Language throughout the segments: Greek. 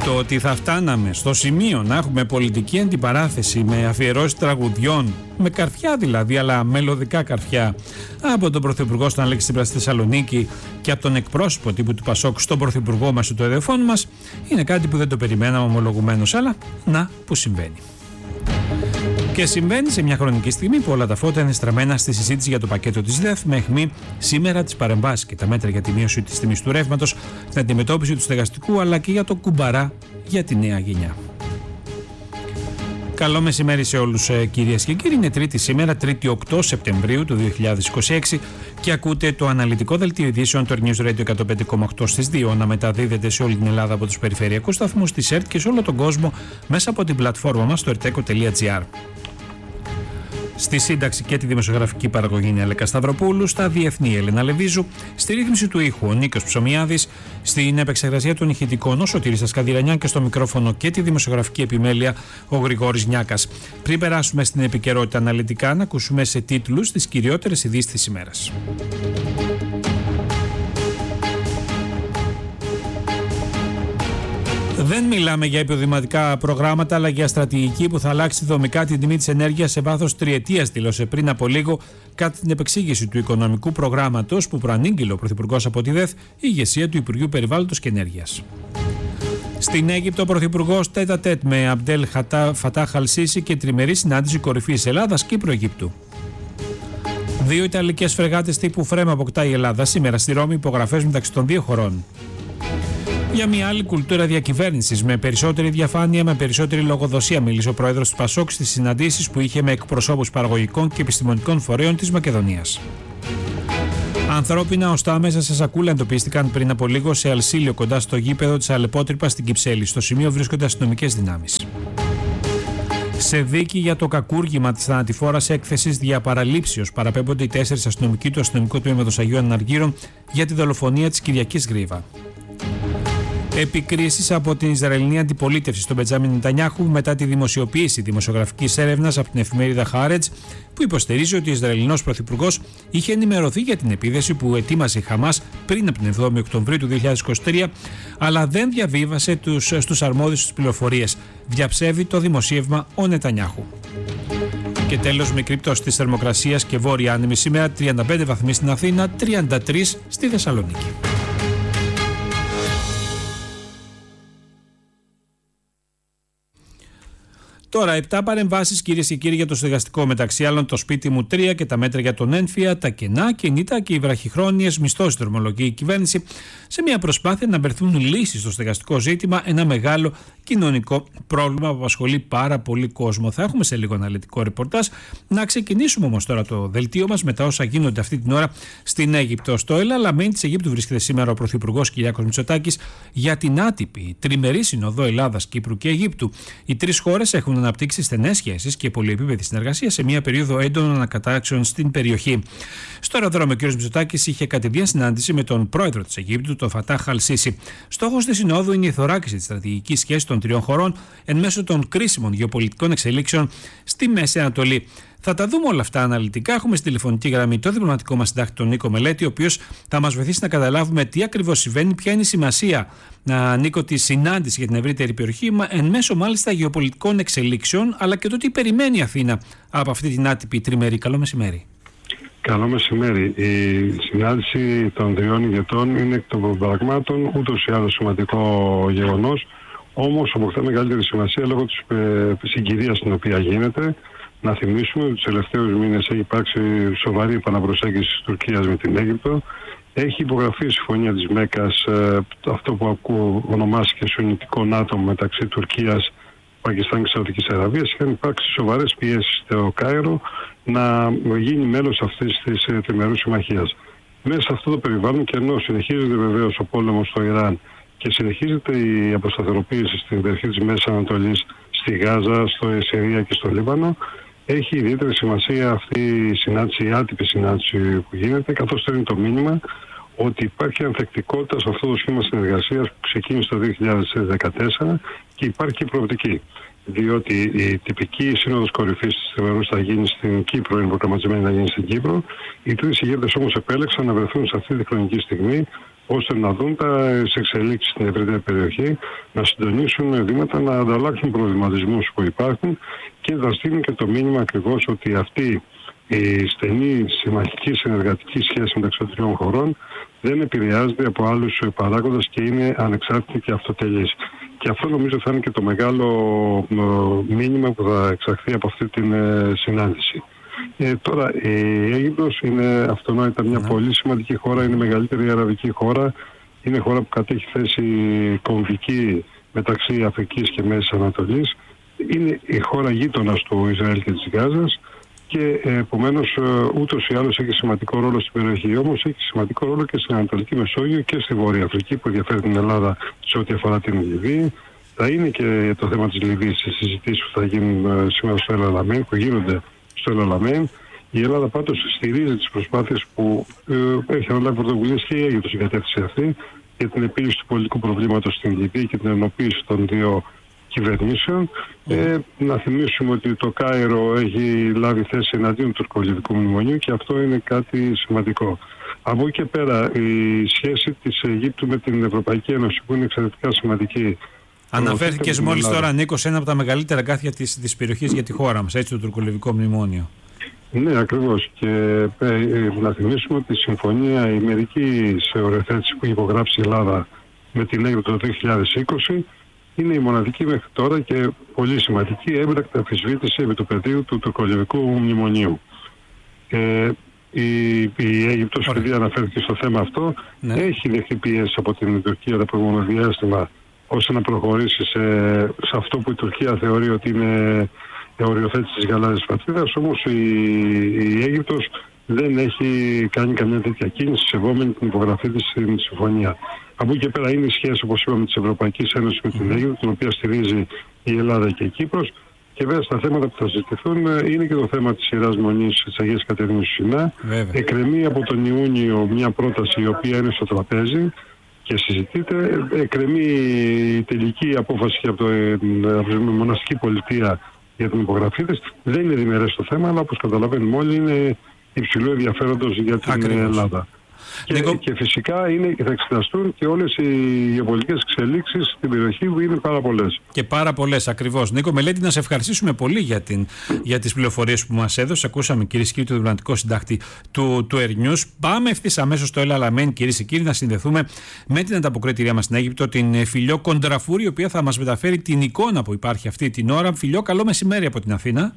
Το ότι θα φτάναμε στο σημείο να έχουμε πολιτική αντιπαράθεση με αφιερώσεις τραγουδιών, με καρφιά δηλαδή, αλλά μελωδικά καρφιά, από τον Πρωθυπουργό στον Αλέξη Τσίπρα στη Θεσσαλονίκη και από τον εκπρόσωπο τύπου του Πασόκ στον Πρωθυπουργό μας στο εδεφών μας, είναι κάτι που δεν το περιμέναμε ομολογουμένως, αλλά να που συμβαίνει. Και συμβαίνει σε μια χρονική στιγμή που όλα τα φώτα είναι στραμμένα στη συζήτηση για το πακέτο της ΔΕΘ, με αιχμή σήμερα τις παρεμβάσεις και τα μέτρα για τη μείωση της τιμής του ρεύματος, την αντιμετώπιση του στεγαστικού αλλά και για το κουμπαρά για τη νέα γενιά. Καλό μεσημέρι σε όλους κυρίες και κύριοι. Είναι Τρίτη σήμερα, 3η 8 Σεπτεμβρίου του 2026 και ακούτε το αναλυτικό δελτίο ειδήσεων του News Radio 105,8 στις 2 να μεταδίδεται σε όλη την Ελλάδα από τους περιφερειακούς σταθμούς της ΕΡΤ και σε όλο τον κόσμο μέσα από την πλατφόρμα μας στο erteco.gr. Στη σύνταξη και τη δημοσιογραφική παραγωγή είναι Αλέκα Σταυροπούλου, στα διεθνή Έλενα Λεβίζου, στη ρύθμιση του ήχου ο Νίκος Ψωμιάδης, στην επεξεργασία των ηχητικών ο Σωτήρης Ασκαδηρανιάν και στο μικρόφωνο και τη δημοσιογραφική επιμέλεια ο Γρηγόρης Νιάκας. Πριν περάσουμε στην επικαιρότητα αναλυτικά, να ακούσουμε σε τίτλους τις κυριότερες ειδήσεις της ημέρας. Δεν μιλάμε για υποδηματικά προγράμματα, αλλά για στρατηγική που θα αλλάξει δομικά την τιμή της ενέργειας σε βάθος τριετίας, δήλωσε πριν από λίγο κατά την επεξήγηση του οικονομικού προγράμματος που προανήγγειλε ο Πρωθυπουργός από τη ΔΕΘ, η ηγεσία του Υπουργείου Περιβάλλοντος και Ενέργειας. Στην Αίγυπτο, ο Πρωθυπουργός τέτα-τέτ με Αμπτέλ Φατάχ Αλ-Σίσι και τριμερή συνάντηση κορυφής Ελλάδας Κύπρο-Αιγύπτου. 2 Ιταλικές φρεγάτες τύπου Φρέμα αποκτά η Ελλάδα σήμερα στη Ρώμη, υπογραφές μεταξύ των δύο χωρών. Για μια άλλη κουλτούρα διακυβέρνησης με περισσότερη διαφάνεια, με περισσότερη λογοδοσία, μίλησε ο πρόεδρος του Πασόκ στις συναντήσεις που είχε με εκπροσώπους παραγωγικών και επιστημονικών φορέων της Μακεδονίας. Ανθρώπινα οστά μέσα σε σακούλα εντοπίστηκαν πριν από λίγο σε Αλσίλιο κοντά στο γήπεδο της Αλεπότρυπα στην Κυψέλη. Στο σημείο βρίσκονται αστυνομικές δυνάμεις. Σε δίκη για το κακούργημα της θανατηφόρας έκθεσης δια παραλήψεως παραπέμπονται οι 4 αστυνομικοί του αστυνομικού τμήματος Αγίων Αναργύρων για τη δολοφονία της Κυριακής Γρίβα. Επικρίσεις από την Ισραηλινή αντιπολίτευση στον Μπεντζάμιν Νετανιάχου μετά τη δημοσιοποίηση δημοσιογραφικής έρευνας από την εφημερίδα Haaretz, που υποστηρίζει ότι ο Ισραηλινός πρωθυπουργός είχε ενημερωθεί για την επίθεση που ετοίμασε η Χαμάς πριν από την 7η Οκτωβρίου του 2023, αλλά δεν διαβίβασε στους αρμόδιους τις πληροφορίες. Διαψεύδει το δημοσίευμα ο Νετανιάχου. Και τέλος, μικρή πτώση της θερμοκρασίας και βόρεια άνεμη σήμερα, 35 βαθμοί στην Αθήνα, 33 στη Θεσσαλονίκη. Τώρα, 7 παρεμβάσεις κυρίες και κύριοι για το στεγαστικό, μεταξύ άλλων το σπίτι μου 3 και τα μέτρα για τον ένφια, τα κενά, κινητά και οι βραχυχρόνιες μισθώσεις, δρομολογεί η κυβέρνηση σε μια προσπάθεια να βρεθούν λύσεις στο στεγαστικό ζήτημα, ένα μεγάλο κοινωνικό πρόβλημα που απασχολεί πάρα πολύ κόσμο. Θα έχουμε σε λίγο αναλυτικό ρεπορτάζ. Να ξεκινήσουμε όμως τώρα το δελτίο μας με τα όσα γίνονται αυτή την ώρα στην Αίγυπτο. Στο Ελ-Αλαμέν της Αιγύπτου βρίσκεται σήμερα ο Πρωθυπουργός Κυριάκος Μητσοτάκης για την άτυπη τριμερή συνοδό Ελλάδας, Κύπρου και Αιγύπτου. Οι τρεις χώρες έχουν αναπτύξει στενές σχέσεις και πολυεπίπεδη συνεργασία σε μια περίοδο έντονων ανακατάξεων στην περιοχή. Στο αεροδρόμιο, ο κ. Μητσοτάκης είχε κατηδίαν συνάντηση με τον πρόεδρο της Αιγύπτου, τον Φατάχ Αλ-Σίσι. Στόχος της συνόδου είναι η θωράκιση της στρατηγικής σχέσης των τριών χωρών εν μέσω των κρίσιμων γεωπολιτικών εξελίξεων στη Μέση Ανατολή. Θα τα δούμε όλα αυτά αναλυτικά. Έχουμε στη τηλεφωνική γραμμή το διπλωματικό μας συντάκτη, τον Νίκο Μελέτη, ο οποίος θα μας βοηθήσει να καταλάβουμε τι ακριβώς συμβαίνει, ποια είναι η σημασία, Νίκο, τη συνάντηση για την ευρύτερη περιοχή, εν μέσω μάλιστα γεωπολιτικών εξελίξεων, αλλά και το τι περιμένει η Αθήνα από αυτή την άτυπη τριμερή. Καλό μεσημέρι. Καλό μεσημέρι. Η συνάντηση των τριών ηγετών είναι εκ των πραγμάτων ούτως ή άλλως σημαντικό γεγονός, όμως αποκτά μεγαλύτερη σημασία λόγω της συγκυρίας στην οποία γίνεται. Να θυμίσουμε ότι τους τελευταίους μήνες έχει υπάρξει σοβαρή επαναπροσέγγιση της Τουρκίας με την Αίγυπτο. Έχει υπογραφεί η συμφωνία της Μέκας, αυτό που ονομάστηκε σουννιτικό ΝΑΤΟ μεταξύ Τουρκίας, Πακιστάν και Σαουδικής Αραβίας. Είχαν υπάρξει σοβαρές πιέσεις στο Κάιρο να γίνει μέλος αυτής της τριμερούς συμμαχίας. Μέσα σε αυτό το περιβάλλον, και ενώ συνεχίζεται βεβαίως ο πόλεμος στο Ιράν και συνεχίζεται η αποσταθεροποίηση στην περιοχή της Μέσης Ανατολής, στη Γάζα, στο Συρία και στο Λίβανο, έχει ιδιαίτερη σημασία αυτή η συνάντηση, η άτυπη συνάντηση που γίνεται, καθώς στέλνει το μήνυμα ότι υπάρχει ανθεκτικότητα σε αυτό το σχήμα συνεργασίας που ξεκίνησε το 2014 και υπάρχει προοπτική. Διότι η τυπική σύνοδος κορυφής της Τριμερούς θα γίνει στην Κύπρο, είναι προγραμματισμένη να γίνει στην Κύπρο. Οι τρεις ηγέτες όμως επέλεξαν να βρεθούν σε αυτή τη χρονική στιγμή, ώστε να δουν τις εξελίξεις στην ευρύτερη περιοχή, να συντονίσουν βήματα, να ανταλλάξουν προβληματισμούς που υπάρχουν και να στείλουν και το μήνυμα ακριβώς ότι αυτή η στενή συμμαχική συνεργατική σχέση μεταξύ των τριών χωρών δεν επηρεάζεται από άλλους παράγοντες και είναι ανεξάρτητη και αυτοτελής. Και αυτό νομίζω θα είναι και το μεγάλο μήνυμα που θα εξαχθεί από αυτή την συνάντηση. Τώρα η Αίγυπτος είναι αυτονόητα μια πολύ σημαντική χώρα, είναι η μεγαλύτερη αραβική χώρα, είναι χώρα που κατέχει θέση κομβική μεταξύ Αφρικής και Μέσης Ανατολής, είναι η χώρα γείτονας του Ισραήλ και της Γάζας και επομένως ούτως ή άλλως έχει σημαντικό ρόλο στην περιοχή. Όμως έχει σημαντικό ρόλο και στην Ανατολική Μεσόγειο και στη Βόρεια Αφρική που ενδιαφέρει την Ελλάδα σε ό,τι αφορά την Λιβύη. Θα είναι και το θέμα της Λιβύης στις συζητήσεις που θα γίνουν σήμερα στο El Alamein, που γίνονται στο El Alamein. Η Ελλάδα πάντως στηρίζει τις προσπάθειες που έχει αναλάβει πρωτοβουλίες και η Αίγυπτος στην κατεύθυνση αυτή για την επίλυση του πολιτικού προβλήματος στην Λιβύη και την ενοποίηση των δύο κυβερνήσεων. Να θυμίσουμε ότι το Κάιρο έχει λάβει θέση εναντίον του τουρκο-λιβικού μνημονίου και αυτό είναι κάτι σημαντικό. Από εκεί και πέρα η σχέση της Αιγύπτου με την Ευρωπαϊκή Ένωση που είναι εξαιρετικά σημαντική. Αναφέρθηκες μόλις τώρα, Νίκο, σε ένα από τα μεγαλύτερα αγκάθια της περιοχής για τη χώρα μας, έτσι, το τουρκο-λιβικό μνημόνιο. Ναι, ακριβώς. Και να θυμίσουμε ότι η συμφωνία η μερική σε οριοθέτηση που έχει υπογράψει η Ελλάδα με την Αίγυπτο το 2020 είναι η μοναδική μέχρι τώρα και πολύ σημαντική έμπρακτη αμφισβήτηση επί του πεδίου του τουρκο-λιβικού μνημονίου. Η Αίγυπτος, επειδή αναφέρθηκε στο θέμα αυτό, έχει δεχτεί πίεση από την Τουρκία το προηγούμενο διάστημα ώστε να προχωρήσει σε αυτό που η Τουρκία θεωρεί ότι είναι οριοθέτηση της γαλάζιας πατρίδας, όμως η Αίγυπτος δεν έχει κάνει καμία τέτοια κίνηση σεβόμενη την υπογραφή της στην συμφωνία. Από εκεί και πέρα είναι η σχέση, όπως είπαμε, της Ευρωπαϊκής Ένωσης με την Αίγυπτο, την οποία στηρίζει η Ελλάδα και η Κύπρος. Και βέβαια στα θέματα που θα συζητηθούν είναι και το θέμα της Ιεράς Μονής της Αγίας Κατερίνης του Σινά. Εκκρεμεί από τον Ιούνιο μια πρόταση η οποία είναι στο τραπέζι και συζητείται. Εκκρεμεί η τελική απόφαση από την μοναστική πολιτεία για την υπογραφή της. Δεν είναι διμερές το θέμα, αλλά όπως καταλαβαίνουμε όλοι είναι υψηλού ενδιαφέροντος για την Ελλάδα. Και φυσικά θα εξεταστούν και όλες οι γεωπολιτικές εξελίξεις στην περιοχή που είναι πάρα πολλές. Και πάρα πολλές, ακριβώς. Νίκο Μελέτη, να σε ευχαριστήσουμε πολύ για τις πληροφορίες που μας έδωσε. Ακούσαμε, κυρίες και κύριοι, τον διπλωματικό συντάκτη του Air News. Πάμε ευθύς αμέσως στο El Alamein, κυρίες και κύριοι, να συνδεθούμε με την ανταποκρίτριά μας στην Αίγυπτο, την Φιλιό Κοντραφούρη, η οποία θα μας μεταφέρει την εικόνα που υπάρχει αυτή την ώρα. Φιλιό, καλό μεσημέρι από την Αθήνα.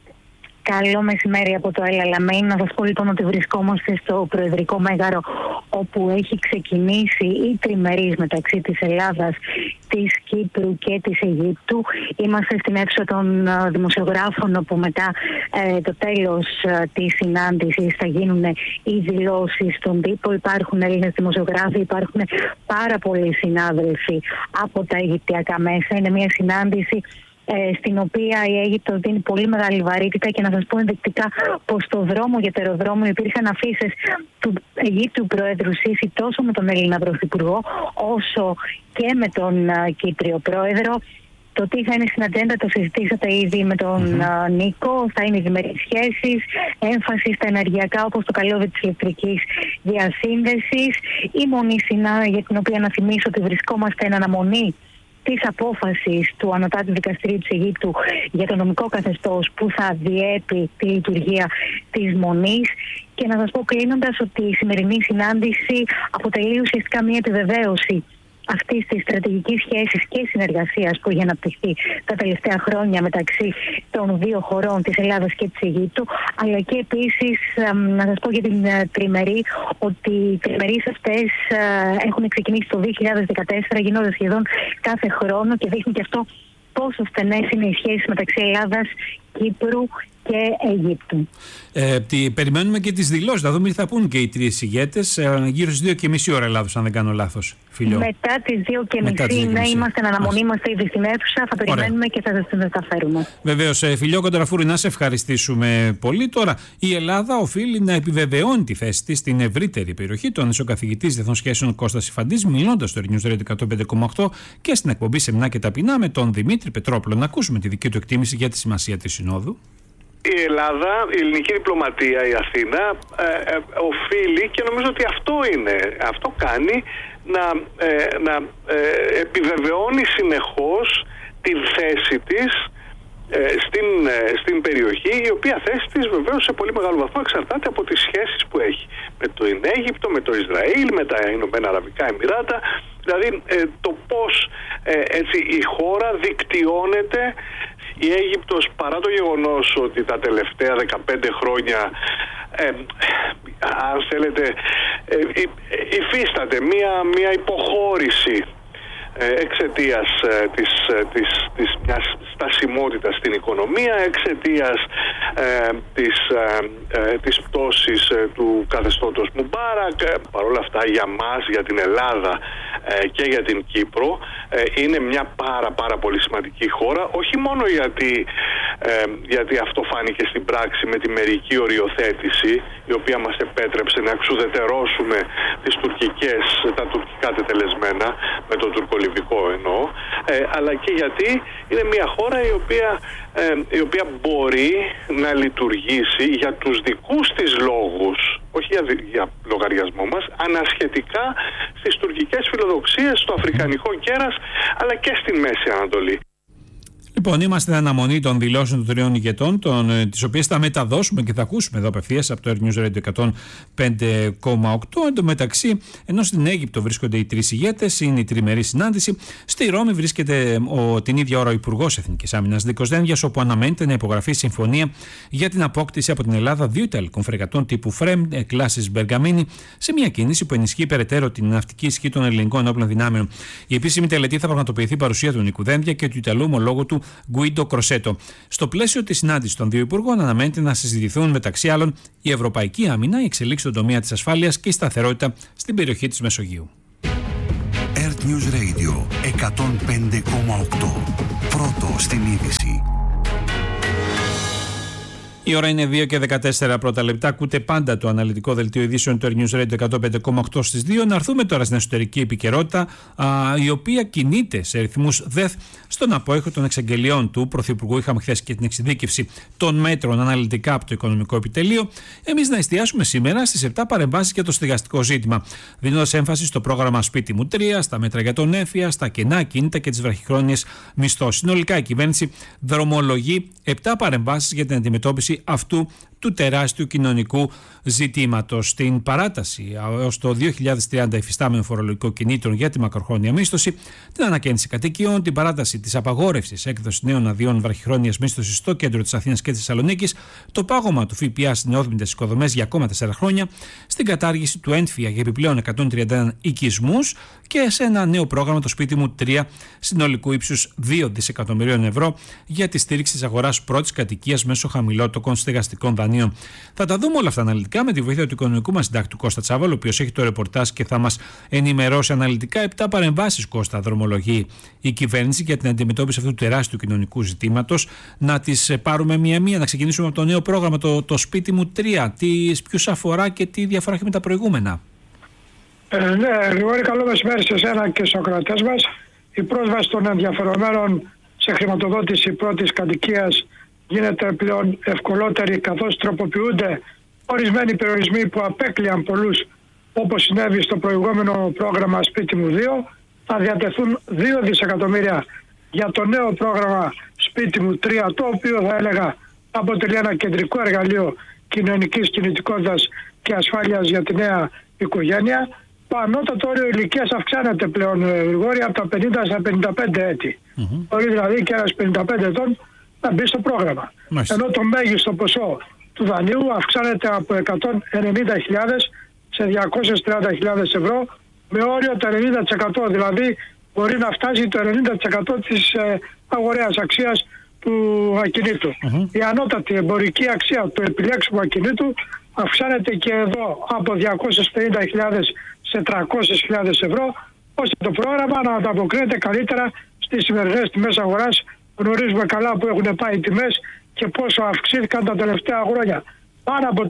Καλό μεσημέρι από το El Alamein. Να σας πω λοιπόν ότι βρισκόμαστε στο Προεδρικό Μέγαρο, όπου έχει ξεκινήσει η τριμερής μεταξύ της Ελλάδας, της Κύπρου και της Αιγύπτου. Είμαστε στην αίθουσα των δημοσιογράφων, όπου μετά το τέλος της συνάντησης θα γίνουν οι δηλώσεις στον τύπο. Υπάρχουν Έλληνες δημοσιογράφοι, υπάρχουν πάρα πολλοί συνάδελφοι από τα αιγυπτιακά μέσα. Είναι μια συνάντηση στην οποία η Αίγυπτος δίνει πολύ μεγάλη βαρύτητα, και να σας πω ενδεικτικά πως στο δρόμο για το αεροδρόμιο υπήρχαν αφίσες του Αιγύπτιου Πρόεδρου Σίση τόσο με τον Έλληνα Πρωθυπουργό όσο και με τον Κύπριο Πρόεδρο. Το τι θα είναι στην ατζέντα το συζητήσατε ήδη με τον Νίκο. Θα είναι οι διμερείς σχέσεις, έμφαση στα ενεργειακά όπως το καλώδιο της ηλεκτρικής διασύνδεσης, η μονή Σινά, για την οποία να θυμίσω ότι βρισκόμαστε εν αναμονή της απόφασης του Ανωτάτου Δικαστηρίου της Αιγύπτου για το νομικό καθεστώς που θα διέπει τη λειτουργία της Μονής. Και να σας πω κλείνοντας ότι η σημερινή συνάντηση αποτελεί ουσιαστικά μια επιβεβαίωση αυτής της στρατηγικής σχέσης και συνεργασίας που έχει αναπτυχθεί τα τελευταία χρόνια μεταξύ των δύο χωρών, της Ελλάδας και της Αιγύπτου, αλλά και επίσης να σας πω για την τριμερή, ότι οι τριμερείς αυτές έχουν ξεκινήσει το 2014, γίνονται σχεδόν κάθε χρόνο, και δείχνει και αυτό πόσο στενές είναι οι σχέσεις μεταξύ Ελλάδας, Κύπρου και Αιγύπτου. Περιμένουμε και τις δηλώσεις, να δούμε τι θα πούν και οι τρεις ηγέτες, γύρω στις 2:30 ώρα Ελλάδος, αν δεν κάνω λάθος. Φιλιό. Μετά τις 2:30, ναι, είμαστε εν αναμονή, είμαστε ήδη στην αίθουσα, θα περιμένουμε και θα σας τα μεταφέρουμε. Βεβαίως, Φιλιό Κοντραφούρη, να σε ευχαριστήσουμε πολύ. Τώρα, η Ελλάδα οφείλει να επιβεβαιώνει τη θέση της στην ευρύτερη περιοχή. Τον ισοκαθηγητής Διεθνών Σχέσεων Κώστας Ιφαντής, μιλώντας στο Air News Radio 105,8 και στην εκπομπή Σεμινά και Ταπεινά με τον Δημήτρη Πετρόπουλο. Να ακούσουμε τη δική του εκτίμηση για τη σημασία της Συνόδου. Η Ελλάδα, η ελληνική διπλωματία, η Αθήνα οφείλει, και νομίζω ότι αυτό κάνει, να επιβεβαιώνει συνεχώς τη θέση της στην περιοχή, η οποία θέση της βεβαίως σε πολύ μεγάλο βαθμό εξαρτάται από τις σχέσεις που έχει με το Αίγυπτο, με το Ισραήλ, με τα Ηνωμένα Αραβικά Εμιράτα. Δηλαδή το πώς έτσι η χώρα δικτυώνεται. Η Αίγυπτος, παρά το γεγονός ότι τα τελευταία 15 χρόνια αν θέλετε υφίσταται μια υποχώρηση εξαιτίας της μιας στασιμότητας στην οικονομία, εξαιτίας της πτώσης του καθεστώτος Μουμπάρακ. Παρ' όλα αυτά, για μας, για την Ελλάδα και για την Κύπρο, είναι μια πάρα πολύ σημαντική χώρα, όχι μόνο γιατί αυτό φάνηκε στην πράξη με τη μερική οριοθέτηση, η οποία μας επέτρεψε να εξουδετερώσουμε τα τουρκικά τετελεσμένα, με το τουρκολιβικό εννοώ, αλλά και γιατί είναι μια χώρα η οποία μπορεί να λειτουργήσει για τους δικούς της λόγους, όχι για λογαριασμό μας, ανασχετικά στις τουρκικές φιλοδοξίες, στο αφρικανικό κέρας, αλλά και στην Μέση Ανατολή. Λοιπόν, είμαστε στην αναμονή των δηλώσεων των τριών ηγετών, τις οποίες θα μεταδώσουμε και θα ακούσουμε εδώ απευθείας από το Air News Radio 105,8. Εν τω μεταξύ, ενώ στην Αίγυπτο βρίσκονται οι τρεις ηγέτες, είναι η τριμερή συνάντηση. Στη Ρώμη βρίσκεται την ίδια ώρα ο Υπουργός Εθνικής Άμυνας Νίκος Δένδιας, όπου αναμένεται να υπογραφεί συμφωνία για την απόκτηση από την Ελλάδα 2 ιταλικών φρεγατών τύπου Φρέμ κλάσης Μπεργαμίνη, σε μια κίνηση που ενισχύει περαιτέρω την ναυτική ισχύ των ελληνικών ενόπλων δυνάμεων. Η επίσημη τελετή θα πραγματοποιηθεί παρουσία του Νίκου Δένδια και του Ιταλού ομολόγου του Γκουίντο Κροσέτο. Στο πλαίσιο της συνάντησης των δύο υπουργών, αναμένεται να συζητηθούν μεταξύ άλλων η ευρωπαϊκή άμυνα, η εξελίξη στον τομέα της ασφάλειας και η σταθερότητα στην περιοχή της Μεσογείου. Earth News Radio 105,8. Πρώτο στην είδηση. Η ώρα είναι 2 και 14 πρώτα λεπτά. Ακούτε πάντα το αναλυτικό δελτίο ειδήσεων του Air News Radio 105,8 στις 2. Να έρθουμε τώρα στην εσωτερική επικαιρότητα, η οποία κινείται σε ρυθμούς ΔΕΘ στον απόϊχο των εξαγγελιών του Πρωθυπουργού. Είχαμε χθες και την εξειδίκευση των μέτρων αναλυτικά από το Οικονομικό Επιτελείο. Εμείς να εστιάσουμε σήμερα στις 7 παρεμβάσεις για το στεγαστικό ζήτημα, δίνοντας έμφαση στο πρόγραμμα Σπίτι μου 3, στα μέτρα για τον έμφυα, στα κενά ακίνητα και τις βραχυχρόνιες μισθώσεις. Συνολικά η κυβέρνηση δρομολογεί 7 παρεμβάσεις για την αντιμετώπιση αυτού του τεράστιου κοινωνικού ζητήματος. Στην παράταση έως το 2030 υφιστάμενων φορολογικών κινήτρων για τη μακροχρόνια μίσθωση, την ανακαίνιση κατοικιών, την παράταση της απαγόρευσης έκδοσης νέων αδειών βραχυχρόνιας μίσθωσης στο κέντρο της Αθήνας και της Θεσσαλονίκης, το πάγωμα του ΦΠΑ στις νεόδμητες οικοδομές για ακόμα 4 χρόνια, στην κατάργηση του έμφυα για επιπλέον 131 οικισμούς και σε ένα νέο πρόγραμμα, το Σπίτι μου 3, συνολικού ύψους 2 δισεκατομμυρίων ευρώ για τη στήριξη της αγοράς πρώτης κατοικίας μέσω χαμηλότοκων στεγαστικών δανείων. Θα τα δούμε όλα αυτά αναλυτικά με τη βοήθεια του οικονομικού μας συντάκτου Κώστα Τσάβαλου, ο οποίος έχει το ρεπορτάζ και θα μας ενημερώσει αναλυτικά. 7 παρεμβάσεις, Κώστα, δρομολογεί η κυβέρνηση για την αντιμετώπιση αυτού του τεράστιου κοινωνικού ζητήματος. Να τις πάρουμε μία-μία, να ξεκινήσουμε από το νέο πρόγραμμα, το Σπίτι μου 3. Ποιους αφορά και τι διαφορά έχει με τα προηγούμενα? Ναι, Γρηγόρη, καλό μεσημέρι σε εσένα και στους ακροατές μας. Η πρόσβαση των ενδιαφερομένων σε χρηματοδότηση πρώτης κατοικίας γίνεται πλέον ευκολότερη, καθώς τροποποιούνται ορισμένοι περιορισμοί που απέκλειαν πολλούς, όπως συνέβη στο προηγούμενο πρόγραμμα Σπίτι μου 2. Θα διατεθούν 2 δισεκατομμύρια για το νέο πρόγραμμα Σπίτι μου 3, το οποίο θα έλεγα αποτελεί ένα κεντρικό εργαλείο κοινωνικής κινητικότητας και ασφάλειας για τη νέα οικογένεια. Το ανώτατο όριο ηλικίας αυξάνεται πλέον, Γρηγόρη, από τα 50 στα 55 έτη. Μπορεί δηλαδή και ένας 55 ετών να μπει στο πρόγραμμα. Ενώ το μέγιστο ποσό του δανείου αυξάνεται από 190.000 σε 230.000 ευρώ, με όριο το 90%, δηλαδή μπορεί να φτάσει το 90% της αγοραίας αξίας του ακινήτου. Η ανώτατη εμπορική αξία του επιλέξιμου ακινήτου αυξάνεται και εδώ από 250.000 σε 300.000 ευρώ, ώστε το πρόγραμμα να ανταποκρίνεται καλύτερα στις σημερινές τιμές αγοράς. Γνωρίζουμε καλά που έχουν πάει οι τιμές και πόσο αυξήθηκαν τα τελευταία χρόνια. Πάνω από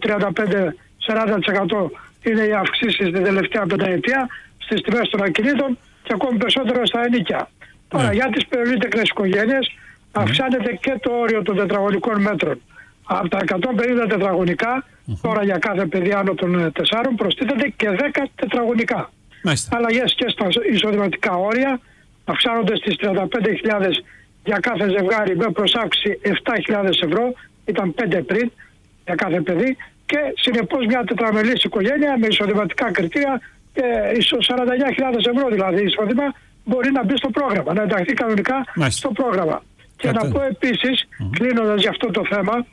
35-40% είναι οι αυξήσεις την τελευταία πενταετία στις τιμές των ακινήτων και ακόμη περισσότερο στα ενοίκια. Τώρα για τις περιλήτεκνες οικογένειες αυξάνεται και το όριο των τετραγωνικών μέτρων Από τα 150 τετραγωνικά, τώρα για κάθε παιδί άνω των 4 προστίθεται και 10 τετραγωνικά. Αλλαγές και στα εισοδηματικά όρια, αυξάνονται στις 35.000 για κάθε ζευγάρι με προσάυξη 7.000 ευρώ, ήταν 5 πριν για κάθε παιδί, και συνεπώς μια τετραμελής οικογένεια με εισοδηματικά κριτήρια και 49.000 ευρώ δηλαδή εισόδημα μπορεί να μπει στο πρόγραμμα, να ενταχθεί κανονικά στο πρόγραμμα. Και να πω επίσης, κλείνοντας για αυτό το θέμα,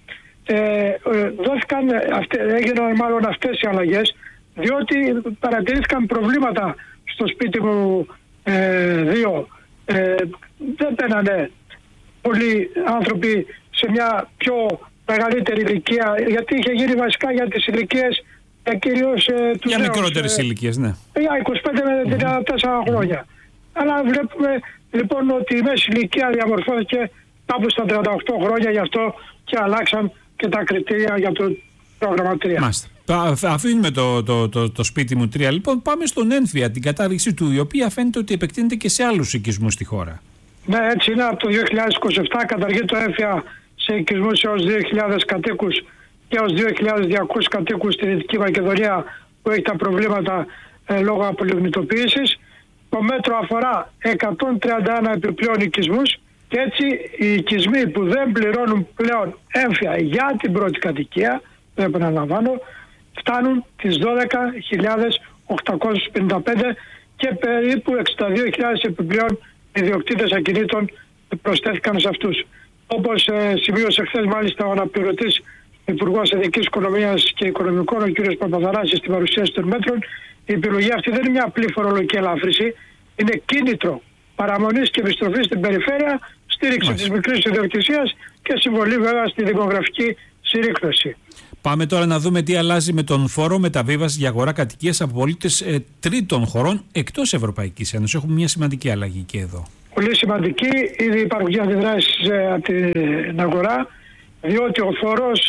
έγιναν μάλλον αυτές οι αλλαγές, διότι παρατηρήθηκαν προβλήματα στο σπίτι μου 2. Δεν μπαίνανε πολλοί άνθρωποι σε μια πιο μεγαλύτερη ηλικία, γιατί είχε γίνει βασικά για τις ηλικίες κυρίως τους για νέους, μικρότερες ηλικίες, ναι. Για 25 με 34 χρόνια. Αλλά βλέπουμε λοιπόν ότι η μέση ηλικία διαμορφώθηκε κάπου στα 38 χρόνια, γι' αυτό και αλλάξαν και τα κριτήρια για το πρόγραμμα 3. Μάλιστα. Αφήνουμε το σπίτι μου 3. Λοιπόν, πάμε στον έμφυα, την κατάδειξη του, η οποία φαίνεται ότι επεκτείνεται και σε άλλους οικισμούς στη χώρα. Ναι, έτσι είναι. Από το 2027 καταργεί το έμφυα σε οικισμούς έως 2.000 κατοίκους και έως 2.200 κατοίκους στη Δυτική Μακεδονία που έχει τα προβλήματα λόγω απολιγνητοποίησης. Το μέτρο αφορά 131 επιπλέον οικισμούς και έτσι οι οικισμοί που δεν πληρώνουν πλέον έμφυα για την πρώτη κατοικία, δεν επαναλαμβάνω, φτάνουν τις 12.855 και περίπου 62.000 επιπλέον ιδιοκτήτες ακινήτων προσθέθηκαν σε αυτούς. Όπως σημείωσε χθες μάλιστα ο αναπληρωτής Υπουργός Εθνικής Οικονομίας και Οικονομικών, ο κ. Παπαδαράσης, στην παρουσίαση των μέτρων, η επιλογή αυτή δεν είναι μια απλή φορολογική ελάφρυνση, είναι κίνητρο παραμονής και επιστροφής στην περιφέρεια, στήριξη της μικρής ιδιοκτησίας και συμβολή βέβαια στη δημογραφική συρρίκνωση. Πάμε τώρα να δούμε τι αλλάζει με τον φόρο μεταβίβασης για αγορά κατοικίας από πολίτες τρίτων χωρών εκτός Ευρωπαϊκής Ένωσης. Έχουμε μια σημαντική αλλαγή και εδώ. Πολύ σημαντική. Ήδη υπάρχουν και αντιδράσεις από την αγορά, διότι ο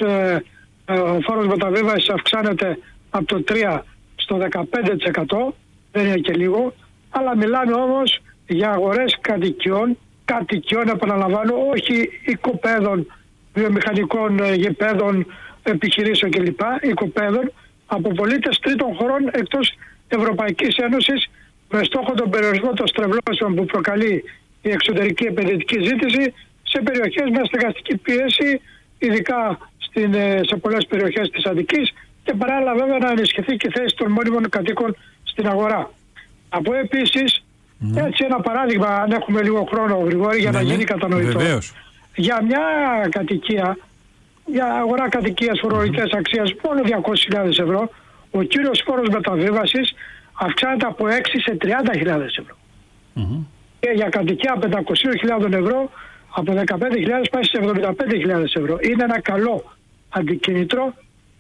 φόρος μεταβίβασης αυξάνεται από το 3% στο 15%, δεν είναι και λίγο, αλλά μιλάμε όμως για αγορές κατοικιών, επαναλαμβάνω, όχι οικοπαίδων, βιομηχανικών γηπέδων, επιχειρήσεων κλπ. Οικοπαίδων από πολίτες τρίτων χωρών εκτός Ευρωπαϊκής Ένωσης, με στόχο τον περιορισμό των στρεβλώσεων που προκαλεί η εξωτερική επενδυτική ζήτηση σε περιοχές με στεγαστική πίεση, ειδικά σε πολλές περιοχές της Αττικής, και παράλληλα βέβαια να ενισχυθεί και η θέση των μόνιμων κατοίκων στην αγορά. Από επίσης, έτσι ένα παράδειγμα, αν έχουμε λίγο χρόνο, Γρηγόρη, για να γίνει κατανοητό. Βεβαίως. Για μια κατοικία, για αγορά κατοικίας φορολογικής αξίας μόνο 200.000 ευρώ, ο κύριος φόρος μεταβίβασης αυξάνεται από 6 σε 30.000 ευρώ. Και για κατοικία 500.000 ευρώ από 15.000 πάει σε 75.000 ευρώ. Είναι ένα καλό αντικίνητρο,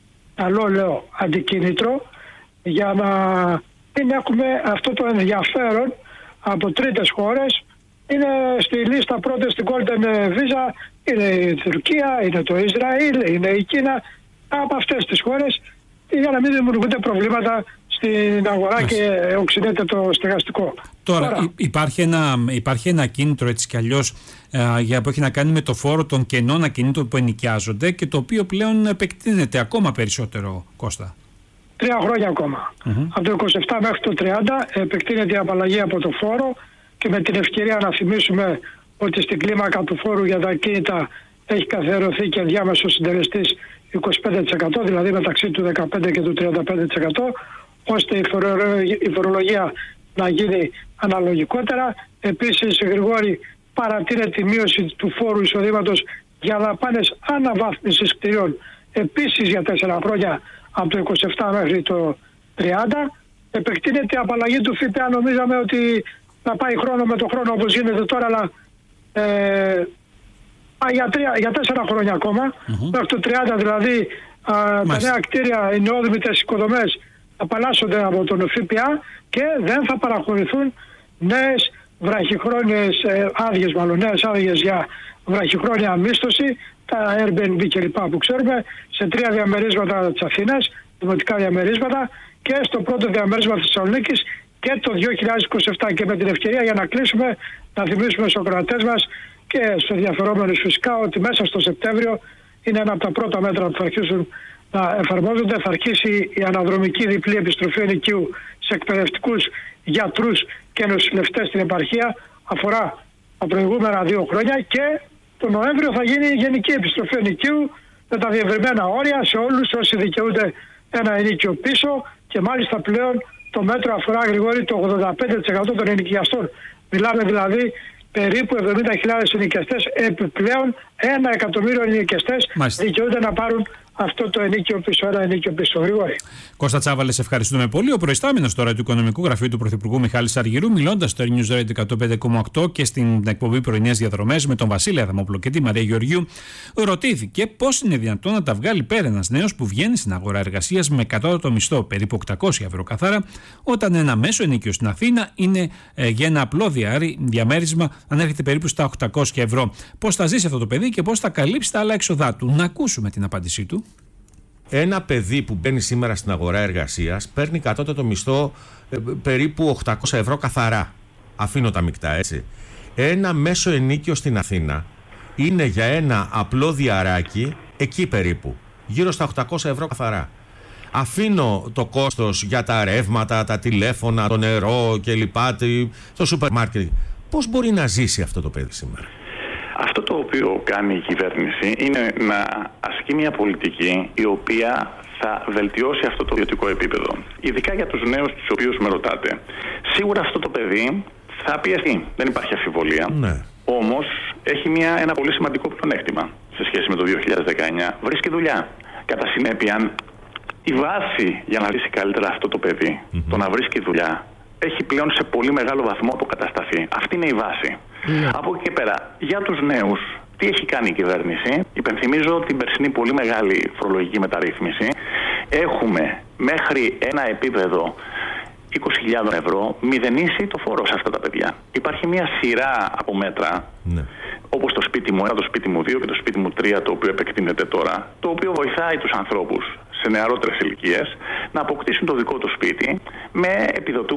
αντικίνητρο για να μην έχουμε αυτό το ενδιαφέρον από τρίτες χώρες. Είναι στη λίστα πρώτες στην Golden Visa, είναι η Τουρκία, είναι το Ισραήλ, είναι η Κίνα, από αυτές τις χώρες, για να μην δημιουργούνται προβλήματα στην αγορά και οξυνέται το στεγαστικό. Τώρα υπάρχει ένα κίνητρο έτσι κι αλλιώς που έχει να κάνει με το φόρο των κενών ακινήτων που ενοικιάζονται και το οποίο πλέον επεκτείνεται ακόμα περισσότερο, Κώστα. 3 χρόνια ακόμα. Από το 27 μέχρι το 30 επεκτείνεται η απαλλαγή από το φόρο και με την ευκαιρία να θυμίσουμε ότι στην κλίμακα του φόρου για τα ακίνητα έχει καθιερωθεί και διάμεσος συντελεστής 25%, δηλαδή μεταξύ του 15% και του 35%, ώστε η φορολογία να γίνει αναλογικότερα. Επίσης, Γρηγόρη, παρατείνεται η μείωση του φόρου εισοδήματος για δαπάνες αναβάθμισης κτηρίων επίσης για 4 χρόνια, από το 27 μέχρι το 30. Επεκτείνεται η απαλλαγή του ΦΠΑ, νομίζαμε ότι θα πάει χρόνο με το χρόνο όπως γίνεται τώρα, αλλά για 4 χρόνια ακόμα, μέχρι το 30 δηλαδή. Τα νέα κτίρια, οι νεόδημητες οικοδομές απαλλάσσονται από τον ΦΠΑ και δεν θα παραχωρηθούν νέες βραχυχρόνιες νέες άδειες για βραχυχρόνια μίσθωση, τα Airbnb κλπ. Που ξέρουμε, σε 3 διαμερίσματα της Αθήνας, δημοτικά διαμερίσματα, και στο πρώτο διαμέρισμα της Θεσσαλονίκης και το 2027. Και με την ευκαιρία, για να κλείσουμε, να θυμίσουμε στους ακροατές μας και στους ενδιαφερόμενους φυσικά ότι μέσα στο Σεπτέμβριο είναι ένα από τα πρώτα μέτρα που θα αρχίσουν να εφαρμόζονται. Θα αρχίσει η αναδρομική διπλή επιστροφή ενοικίου σε εκπαιδευτικούς, γιατρούς και νοσηλευτές στην επαρχία. Αφορά τα προηγούμενα 2 χρόνια και τον Νοέμβριο θα γίνει η γενική επιστροφή ενοικίου με τα διευρυμένα όρια σε όλους όσοι δικαιούνται ένα ενοίκιο πίσω, και μάλιστα πλέον το μέτρο αφορά, Γρηγόρη, το 85% των ενοικιαστών. Μιλάμε δηλαδή περίπου 70.000 ενοικιαστές, επιπλέον 1 εκατομμύριο ενοικιαστές δικαιούνται να πάρουν αυτό το ενίκιο πίσω, ένα ενίκιο πίσω. Γρηγόρη. Κώστα Τσάβαλε, σε ευχαριστούμε πολύ. Ο προϊστάμενος τώρα του Οικονομικού Γραφείου του Πρωθυπουργού Μιχάλης Αργυρού, μιλώντας στο News Radio 105,8 και στην εκπομπή Πρωινές Διαδρομές με τον Βασίλη Αδαμόπουλο και τη Μαρία Γεωργιού, ρωτήθηκε πώς είναι δυνατόν να τα βγάλει πέρα ένας νέος που βγαίνει στην αγορά εργασίας με κατώτατο μισθό περίπου 800 ευρώ καθαρά, όταν ένα μέσο ενοίκιο στην Αθήνα είναι για ένα απλό διαμέρισμα ανέρχεται περίπου στα 800 ευρώ. Πώς θα ζήσει αυτό το παιδί και πώς θα καλύψει τα άλλα έξοδά του? Να ακούσουμε την απάντησή του. Ένα παιδί που μπαίνει σήμερα στην αγορά εργασίας παίρνει κατώτατο μισθό περίπου 800 ευρώ καθαρά. Αφήνω τα μεικτά, έτσι. Ένα μέσο ενίκιο στην Αθήνα είναι για ένα απλό διαράκι εκεί περίπου, γύρω στα 800 ευρώ καθαρά. Αφήνω το κόστος για τα ρεύματα, τα τηλέφωνα, το νερό κλπ, το σούπερ μάρκετ. Πώς μπορεί να ζήσει αυτό το παιδί σήμερα? Αυτό το οποίο κάνει η κυβέρνηση είναι να ασκεί μια πολιτική η οποία θα βελτιώσει αυτό το βιωτικό επίπεδο. Ειδικά για τους νέους τους οποίους με ρωτάτε. Σίγουρα αυτό το παιδί θα πιεστεί, δεν υπάρχει αμφιβολία. Ναι. Όμως έχει ένα πολύ σημαντικό πλεονέκτημα σε σχέση με το 2019. Βρίσκει δουλειά. Κατά συνέπεια, η βάση για να λύσει καλύτερα αυτό το παιδί, το να βρίσκει δουλειά, έχει πλέον σε πολύ μεγάλο βαθμό αποκατασταθεί. Αυτή είναι η βάση. Από εκεί και πέρα, για τους νέους, τι έχει κάνει η κυβέρνηση? Υπενθυμίζω την περσινή πολύ μεγάλη φορολογική μεταρρύθμιση. Έχουμε μέχρι ένα επίπεδο 20.000 ευρώ μηδενίσει το φόρο σε αυτά τα παιδιά. Υπάρχει μια σειρά από μέτρα, όπως το σπίτι μου 1, το σπίτι μου 2 και το σπίτι μου 3, το οποίο επεκτείνεται τώρα, το οποίο βοηθάει τους ανθρώπους σε νεαρότερες ηλικίες να αποκτήσουν το δικό του σπίτι με επιδοτούμενο